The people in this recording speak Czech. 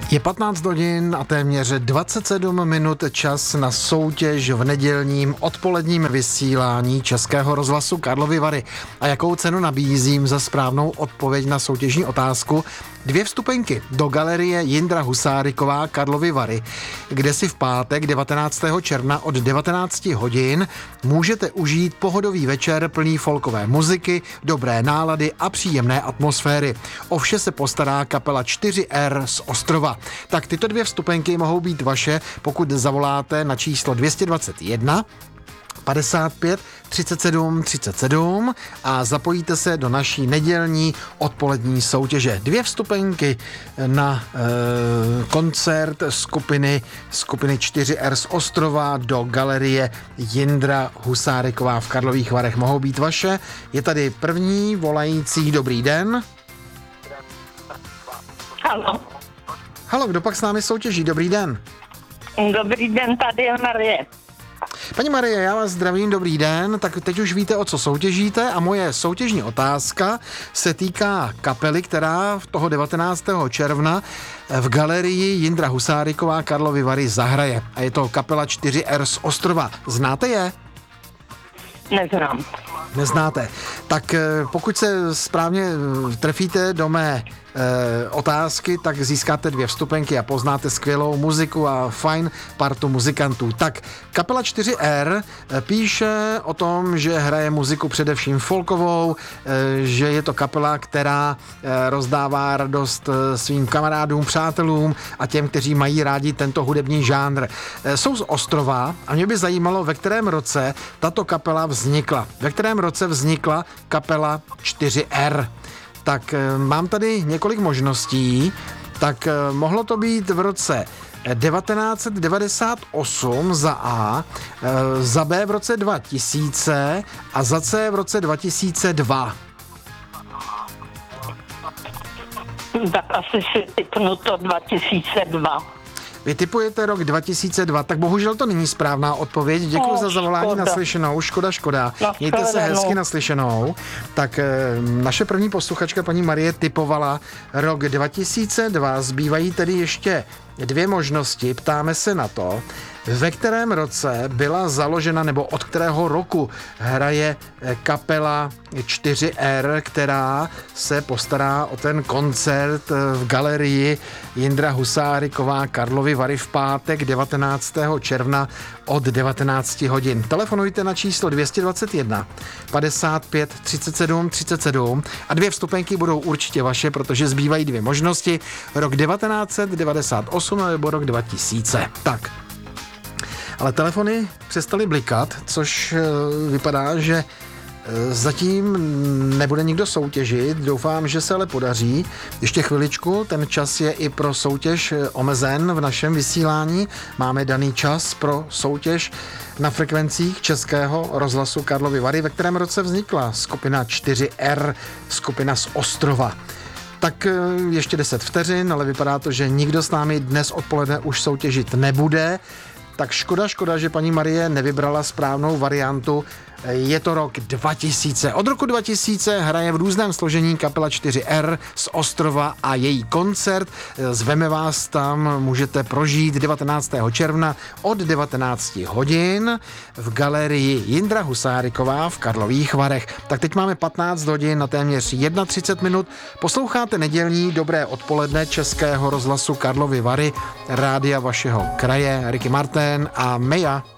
Je 15 hodin a téměř 27 minut čas na soutěž v nedělním odpoledním vysílání Českého rozhlasu Karlovy Vary. A jakou cenu nabízím za správnou odpověď na soutěžní otázku? 2 vstupenky do galerie Jindra Husáriková Karlovy Vary, kde si v pátek 19. června od 19 hodin můžete užít pohodový večer plný folkové muziky, dobré nálady a příjemné atmosféry. O vše se postará kapela 4R z Ostrova. Tak tyto 2 vstupenky mohou být vaše, pokud zavoláte na číslo 221 55 37 37 a zapojíte se do naší nedělní odpolední soutěže. 2 vstupenky na koncert skupiny 4R z Ostrova do galerie Jindra Husáriková v Karlových Varech mohou být vaše. Je tady první volající. Dobrý den. Halo. Halo, kdo pak s námi soutěží? Dobrý den. Dobrý den, tady je Marie. Paní Marie, já vás zdravím, dobrý den. Tak teď už víte, o co soutěžíte a moje soutěžní otázka se týká kapely, která toho 19. června v galerii Jindra Husáriková Karlovy Vary zahraje. A je to kapela 4R z Ostrova. Znáte je? Neznám. Neznáte. Tak pokud se správně trefíte do mé otázky, tak získáte 2 vstupenky a poznáte skvělou muziku a fajn partu muzikantů. Tak kapela 4R píše o tom, že hraje muziku především folkovou, že je to kapela, která rozdává radost svým kamarádům, přátelům a těm, kteří mají rádi tento hudební žánr. Jsou z Ostrova a mě by zajímalo, ve kterém roce tato kapela vznikla. Ve kterém roce vznikla kapela 4R. Tak mám tady několik možností. Tak mohlo to být v roce 1998 za A, za B v roce 2000 a za C v roce 2002. Tak asi si typnu to 2002. Vy tipujete rok 2002, tak bohužel to není správná odpověď. Děkuji za zavolání, naslyšenou. Škoda. Mějte se hezky, naslyšenou. Tak naše první posluchačka paní Marie tipovala rok 2002. Zbývají tedy ještě 2 možnosti. Ptáme se na to, ve kterém roce byla založena, nebo od kterého roku hraje kapela 4R, která se postará o ten koncert v galerii Jindra Husáriková Karlovy Vary v pátek 19. června od 19 hodin. Telefonujte na číslo 221 55 37 37 a 2 vstupenky budou určitě vaše, protože zbývají 2 možnosti. Rok 1998 nebo rok 2000. Tak. Ale telefony přestaly blikat, což vypadá, že zatím nebude nikdo soutěžit. Doufám, že se ale podaří. Ještě chviličku, ten čas je i pro soutěž omezen v našem vysílání. Máme daný čas pro soutěž na frekvencích Českého rozhlasu Karlovy Vary, ve kterém roce vznikla skupina 4R, skupina z Ostrova. Tak ještě 10 vteřin, ale vypadá to, že nikdo s námi dnes odpoledne už soutěžit nebude. Tak škoda, že paní Marie nevybrala správnou variantu. Je to rok 2000. Od roku 2000 hraje v různém složení kapela 4R z Ostrova a její koncert. Zveme vás tam, můžete prožít 19. června od 19 hodin v galerii Jindra Husáriková v Karlových Varech. Tak teď máme 15 hodin na téměř 31 minut. Posloucháte nedělní dobré odpoledne Českého rozhlasu Karlovy Vary, rádia vašeho kraje, Ricky Martin a Meja.